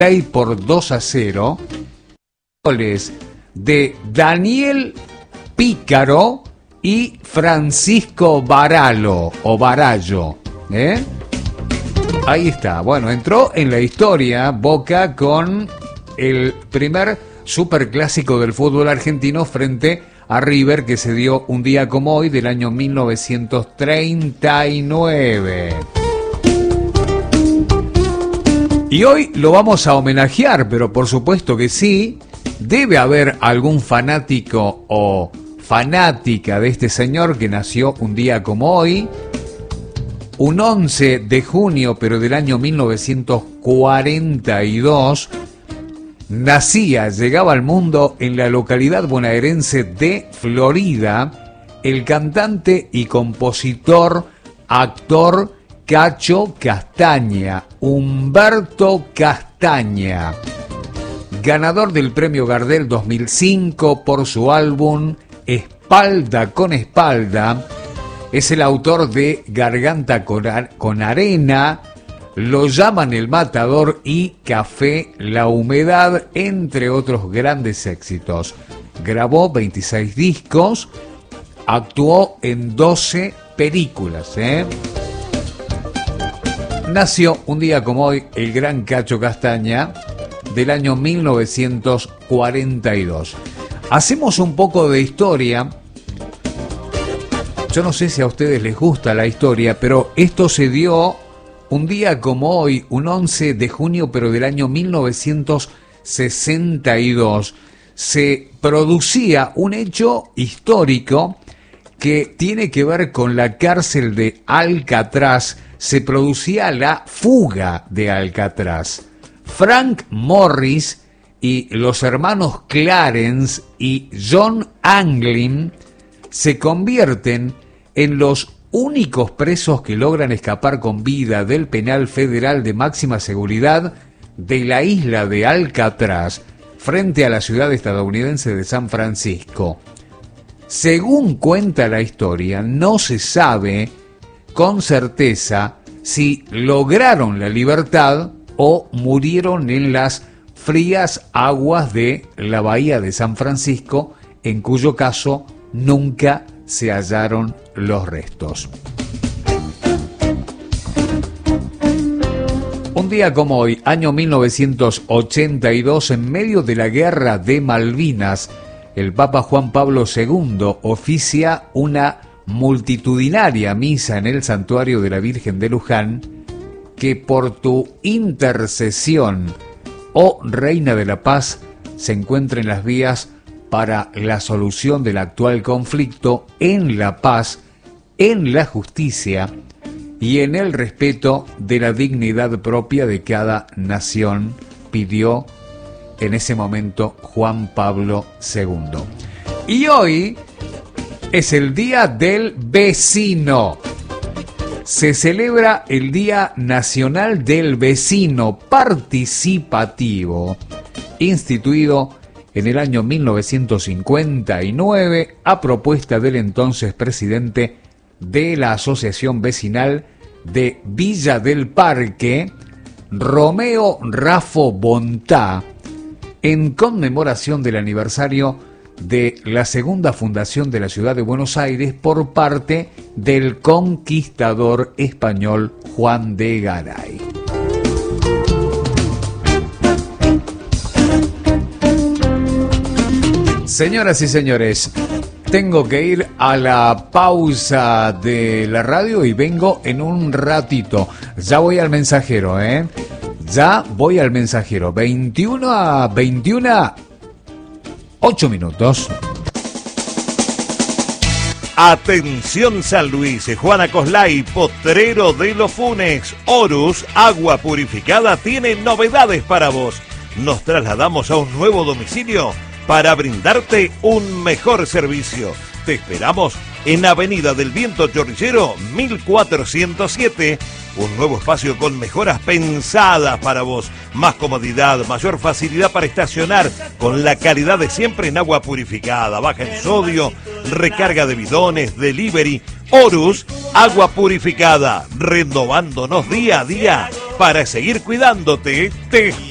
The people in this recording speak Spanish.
por 2-0. Goles de Daniel Pícaro y Francisco Barallo o Barallo, Ahí está. Bueno, entró en la historia Boca con el primer superclásico del fútbol argentino frente a River, que se dio un día como hoy del año 1939. Y hoy lo vamos a homenajear, pero por supuesto que sí, debe haber algún fanático o fanática de este señor que nació un día como hoy, un 11 de junio, pero del año 1942, llegaba al mundo en la localidad bonaerense de Florida, el cantante y compositor, actor Cacho Castaña, Humberto Castaña, ganador del Premio Gardel 2005 por su álbum Espalda con Espalda. Es el autor de Garganta con Arena, Lo llaman el Matador y Café La Humedad, entre otros grandes éxitos. Grabó 26 discos, actuó en 12 películas. Nació un día como hoy el gran Cacho Castaña, del año 1942. Hacemos un poco de historia. Yo no sé si a ustedes les gusta la historia, pero esto se dio un día como hoy, un 11 de junio, pero del año 1962. Se producía un hecho histórico que tiene que ver con la cárcel de Alcatraz. Se producía la fuga de Alcatraz. Frank Morris y los hermanos Clarence y John Anglin se convierten en los únicos presos que logran escapar con vida del penal federal de máxima seguridad de la isla de Alcatraz frente a la ciudad estadounidense de San Francisco. Según cuenta la historia, no se sabe con certeza si lograron la libertad o murieron en las frías aguas de la bahía de San Francisco, en cuyo caso nunca se hallaron los restos. Un día como hoy, año 1982, en medio de la Guerra de Malvinas, el Papa Juan Pablo II oficia una multitudinaria misa en el santuario de la Virgen de Luján, que por tu intercesión, oh Reina de la Paz, se encuentren las vías para la solución del actual conflicto en la paz, en la justicia y en el respeto de la dignidad propia de cada nación, pidió en ese momento Juan Pablo II. Y hoy es el Día del Vecino. Se celebra el Día Nacional del Vecino Participativo, instituido en el año 1959 a propuesta del entonces presidente de la Asociación Vecinal de Villa del Parque, Romeo Raffo Bontá, en conmemoración del aniversario de la segunda fundación de la ciudad de Buenos Aires por parte del conquistador español Juan de Garay. Señoras y señores, tengo que ir a la pausa de la radio y vengo en un ratito. Ya voy al mensajero, Ya voy al mensajero. 21 a 21, 8 minutos. Atención San Luis, Juana Coslay, Potrero de los Funes, Horus, agua purificada, tiene novedades para vos. Nos trasladamos a un nuevo domicilio para brindarte un mejor servicio. Te esperamos en Avenida del Viento Chorrillero 1407, un nuevo espacio con mejoras pensadas para vos, más comodidad, mayor facilidad para estacionar, con la calidad de siempre en agua purificada, baja en sodio, recarga de bidones, delivery. Horus, agua purificada, renovándonos día a día para seguir cuidándote. Te